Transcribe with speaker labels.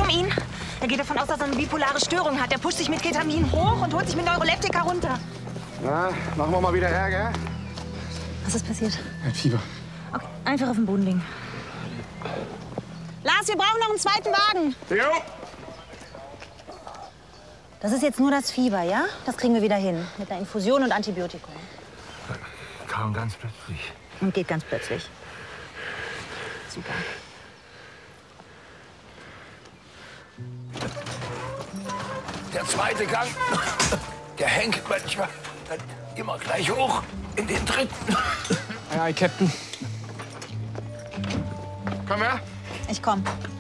Speaker 1: Ketamin. Er geht davon aus, dass er eine bipolare Störung hat. Er pusht sich mit Ketamin hoch und holt sich mit Neuroleptika runter.
Speaker 2: Na, machen wir mal wieder Ärger.
Speaker 1: Was ist passiert?
Speaker 2: Er hat Fieber.
Speaker 1: Okay, einfach auf den Boden legen. Lars, wir brauchen noch einen zweiten Wagen.
Speaker 2: Jo.
Speaker 1: Das ist jetzt nur das Fieber, ja? Das kriegen wir wieder hin. Mit einer Infusion und Antibiotikum.
Speaker 3: Kam ganz plötzlich.
Speaker 1: Und geht ganz plötzlich. Super.
Speaker 3: Der zweite Gang, der hängt manchmal dann immer gleich hoch in den dritten.
Speaker 2: Aye, aye, Captain. Komm her.
Speaker 1: Ich komm.